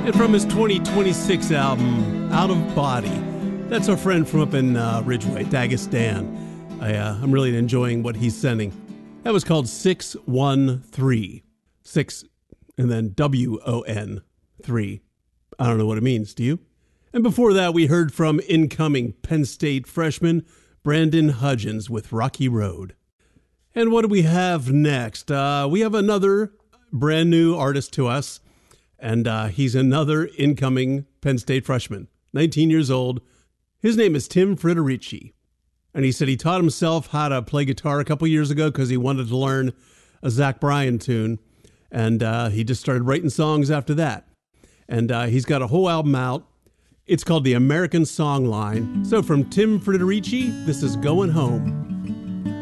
And from his 2026 album, Out of Body. That's our friend from up in Ridgeway, Dagestan. I'm really enjoying what he's sending. That was called 613. 6 and then WON 3. I don't know what it means. Do you? And before that, we heard from incoming Penn State freshman Brandon Hudgens with Rocky Road. And what do we have next? We have another brand new artist to us, and he's another incoming Penn State freshman, 19 years old. His name is Tim Frederici, and he said he taught himself how to play guitar a couple years ago because he wanted to learn a Zach Bryan tune, and he just started writing songs after that. And he's got a whole album out. It's called The American Songline. So from Tim Frederici, this is Going Home.